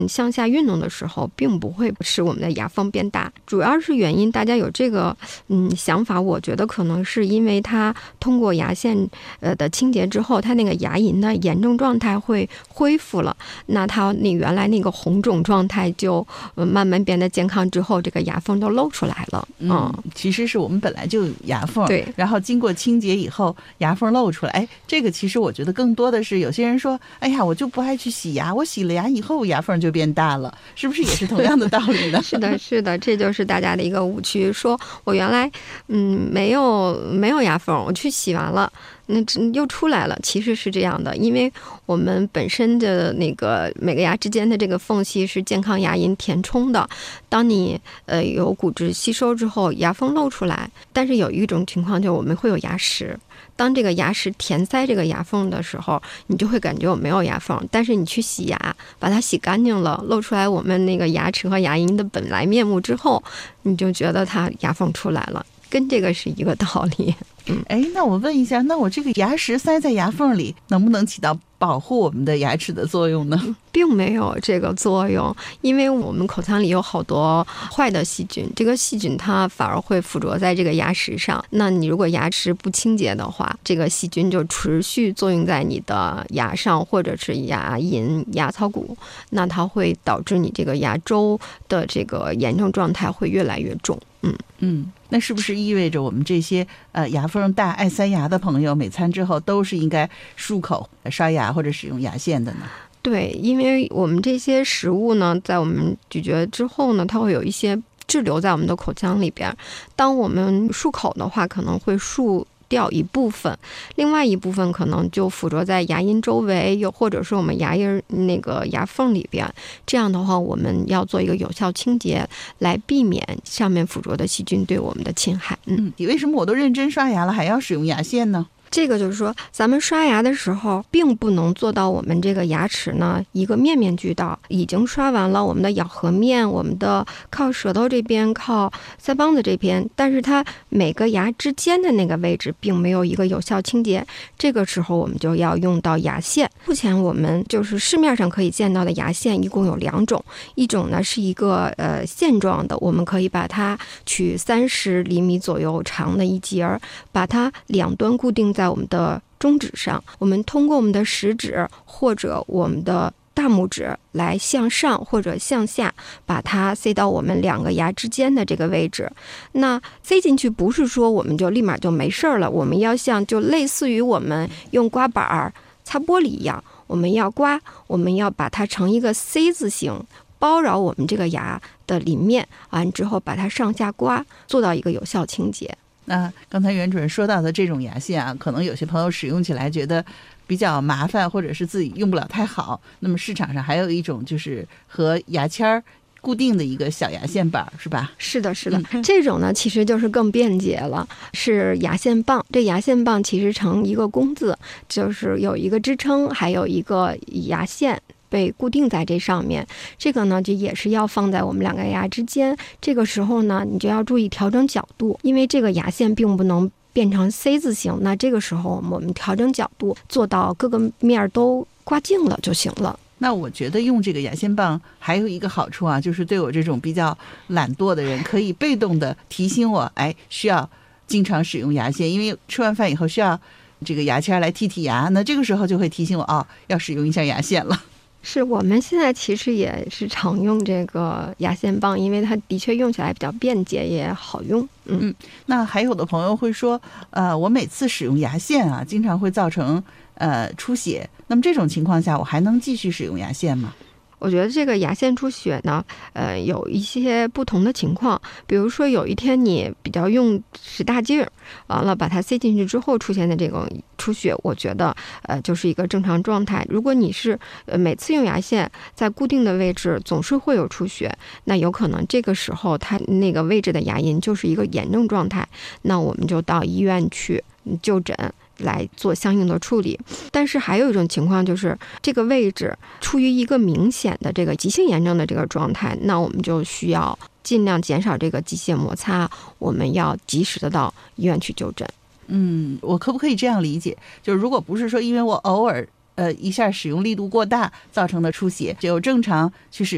向下运动的时候，并不会使我们的牙缝变大。主要是原因，大家有这个想法，我觉得可能是因为它通过牙线的清洁之后，它那个牙龈的炎症状态会恢复了，那它原来那个红肿状态就慢慢变得健康之后，这个牙缝都露出来了。 其实是我们本来就有牙缝， 对， 然后经过清洁以后，牙缝露出来。这个其实我觉得更多的是有些人说，哎呀，我就不爱去洗牙，我洗了牙以后牙缝就变大了，是不是也是同样的道理呢？ 是的，是的，这就是大家的一个误区，说我原来没有牙缝，我去洗完了，那又出来了。其实是这样的，因为我们本身的那个每个牙之间的这个缝隙是健康牙龈填充的，当你有骨质吸收之后，牙缝露出来。但是有一种情况就是我们会有牙石，当这个牙石填塞这个牙缝的时候，你就会感觉我没有牙缝，但是你去洗牙，把它洗干净了，露出来我们那个牙齿和牙龈的本来面目之后，你就觉得它牙缝出来了，跟这个是一个道理。 那我问一下，那我这个牙石塞在牙缝里，能不能起到保护我们的牙齿的作用呢？ 并没有这个作用，因为我们口腔里有好多坏的细菌，这个细菌它反而会附着在这个牙石上。那你如果牙齿不清洁的话，这个细菌就持续作用在你的牙上，或者是牙龈、牙槽骨，那它会导致你这个牙周的这个炎症状态会越来越重。 那是不是意味着我们这些牙缝大、爱塞牙的朋友，每餐之后都是应该漱口、刷牙或者使用牙线的呢？ 对，因为我们这些食物呢，在我们咀嚼之后呢，它会有一些滞留在我们的口腔里边。当我们漱口的话，可能会漱掉一部分，另外一部分可能就附着在牙龈周围，又或者是我们牙龈那个牙缝里边。这样的话，我们要做一个有效清洁，来避免上面附着的细菌对我们的侵害。 你为什么我都认真刷牙了，还要使用牙线呢？ 这个就是说，咱们刷牙的时候，并不能做到我们这个牙齿呢一个面面俱到，已经刷完了我们的咬合面，我们的靠舌头这边，靠腮帮子这边，但是它每个牙之间的那个位置并没有一个有效清洁，这个时候我们就要用到牙线。目前我们就是市面上可以见到的牙线一共有2种，一种呢是一个线状的，我们可以把它取30厘米左右长的一节，把它两端固定在我们的中指上，我们通过我们的食指或者我们的大拇指来向上或者向下把它塞到我们2个牙之间的这个位置。那塞进去不是说我们就立马就没事了，我们要像就类似于我们用刮板擦玻璃一样，我们要刮，我们要把它成一个 C 字形包绕我们这个牙的里面，完之后把它上下刮，做到一个有效清洁。 那刚才袁主任说到的这种牙线啊，可能有些朋友使用起来觉得比较麻烦，或者是自己用不了太好。那么市场上还有一种就是和牙签固定的一个小牙线板，是吧？ 是的，是的，这种呢其实就是更便捷了，是牙线棒。这牙线棒其实成一个工字，就是有一个支撑，还有一个牙线被固定在这上面。这个呢就也是要放在我们2个牙之间，这个时候呢你就要注意调整角度，因为这个牙线并不能变成 C 字形，那这个时候我们调整角度做到各个面都刮净了就行了。 那我觉得用这个牙线棒还有一个好处啊，就是对我这种比较懒惰的人，可以被动的提醒我，需要经常使用牙线，因为吃完饭以后需要这个牙签来剔牙，那这个时候就会提醒我要使用一下牙线了。 是，我们现在其实也是常用这个牙线棒，因为它的确用起来比较便捷也好用。 那还有的朋友会说，我每次使用牙线啊，经常会造成出血，那么这种情况下，我还能继续使用牙线吗？ 我觉得这个牙线出血呢，有一些不同的情况。比如说有一天你比较使大劲儿，完了把它塞进去之后出现的这种出血，我觉得就是一个正常状态。如果你是每次用牙线在固定的位置总是会有出血，那有可能这个时候它那个位置的牙龈就是一个炎症状态，那我们就到医院去就诊来做相应的处理。但是还有一种情况，就是这个位置处于一个明显的这个急性炎症的这个状态，那我们就需要尽量减少这个机械摩擦，我们要及时的到医院去就诊。 我可不可以这样理解，就是如果不是说因为我偶尔一下使用力度过大造成的出血，只有正常去使用